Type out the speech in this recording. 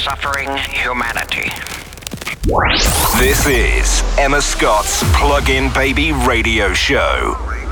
suffering humanity. This is Emma Scott's Plug-in Baby Radio Show.